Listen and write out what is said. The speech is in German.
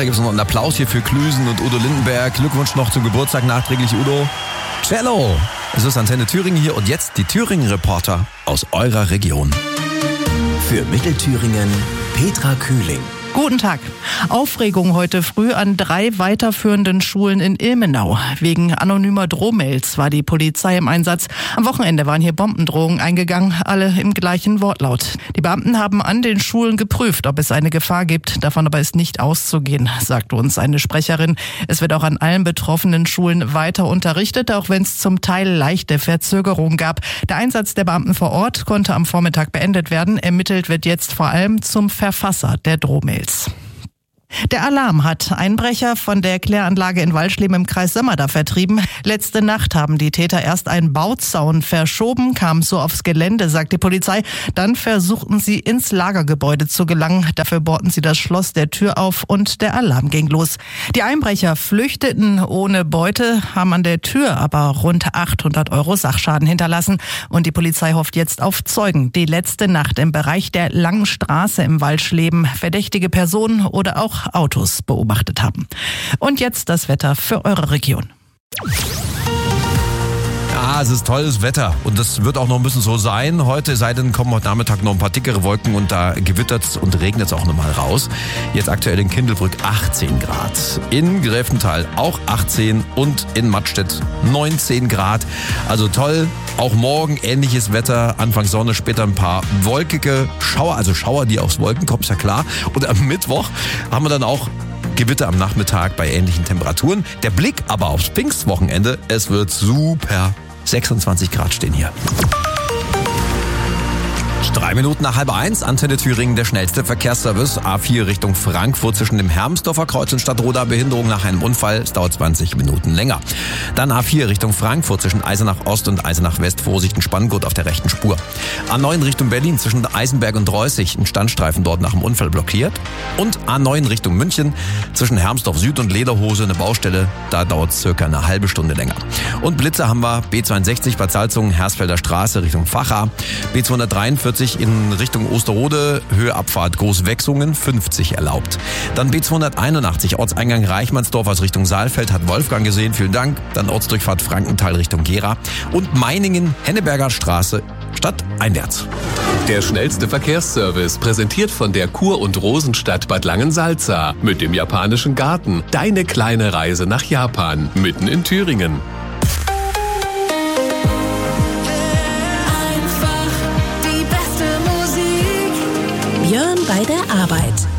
da gibt es noch einen Applaus hier für Klüsen und Udo Lindenberg. Glückwunsch noch zum Geburtstag nachträglich, Udo. Cello! Es ist Antenne Thüringen hier und jetzt die Thüringen-Reporter aus eurer Region. Für Mittelthüringen Petra Kühling. Guten Tag. Aufregung heute früh an 3 weiterführenden Schulen in Ilmenau. Wegen anonymer Drohmails war die Polizei im Einsatz. Am Wochenende waren hier Bombendrohungen eingegangen, alle im gleichen Wortlaut. Die Beamten haben an den Schulen geprüft, ob es eine Gefahr gibt. Davon aber ist nicht auszugehen, sagte uns eine Sprecherin. Es wird auch an allen betroffenen Schulen weiter unterrichtet, auch wenn es zum Teil leichte Verzögerungen gab. Der Einsatz der Beamten vor Ort konnte am Vormittag beendet werden. Ermittelt wird jetzt vor allem zum Verfasser der Drohmails. Der Alarm hat Einbrecher von der Kläranlage in Walschleben im Kreis Sömmerda vertrieben. Letzte Nacht haben die Täter erst einen Bauzaun verschoben, kamen so aufs Gelände, sagt die Polizei. Dann versuchten sie ins Lagergebäude zu gelangen. Dafür bohrten sie das Schloss der Tür auf und der Alarm ging los. Die Einbrecher flüchteten ohne Beute, haben an der Tür aber rund 800 € Sachschaden hinterlassen. Und die Polizei hofft jetzt auf Zeugen, die letzte Nacht im Bereich der Langen Straße im Walschleben verdächtige Personen oder auch Autos beobachtet haben. Und jetzt das Wetter für eure Region. Ja, es ist tolles Wetter und das wird auch noch ein bisschen so sein. Heute, sei denn, kommen heute Nachmittag noch ein paar dickere Wolken und da gewittert's und regnet's auch nochmal raus. Jetzt aktuell in Kindelbrück 18 Grad. In Gräfenthal auch 18 und in Mattstedt 19 Grad. Also toll. Auch morgen ähnliches Wetter. Anfang Sonne, später ein paar wolkige Schauer, also Schauer, die aufs Wolken kommen, ist ja klar. Und am Mittwoch haben wir dann auch Gewitter am Nachmittag bei ähnlichen Temperaturen. Der Blick aber aufs Pfingstwochenende, es wird super. 26 Grad stehen hier. 3 Minuten nach 12:30, Antenne Thüringen, der schnellste Verkehrsservice. A4 Richtung Frankfurt zwischen dem Hermsdorfer Kreuz und Stadtroda. Behinderung nach einem Unfall. Es dauert 20 Minuten länger. Dann A4 Richtung Frankfurt zwischen Eisenach Ost und Eisenach West. Vorsicht, ein Spanngurt auf der rechten Spur. A9 Richtung Berlin zwischen Eisenberg und Reußig. Ein Standstreifen dort nach dem Unfall blockiert. Und A9 Richtung München zwischen Hermsdorf Süd und Lederhose. Eine Baustelle. Da dauert es circa eine halbe Stunde länger. Und Blitze haben wir B62 Bad Salzungen, Hersfelder Straße Richtung Vacha. B243 in Richtung Osterode, Höheabfahrt Großwechsungen, 50 erlaubt. Dann B281, Ortseingang Reichmannsdorf aus Richtung Saalfeld, hat Wolfgang gesehen, vielen Dank. Dann Ortsdurchfahrt Frankenthal Richtung Gera. Und Meiningen, Henneberger Straße, stadteinwärts. Der schnellste Verkehrsservice, präsentiert von der Kur- und Rosenstadt Bad Langensalza. Mit dem japanischen Garten. Deine kleine Reise nach Japan, mitten in Thüringen. Björn bei der Arbeit.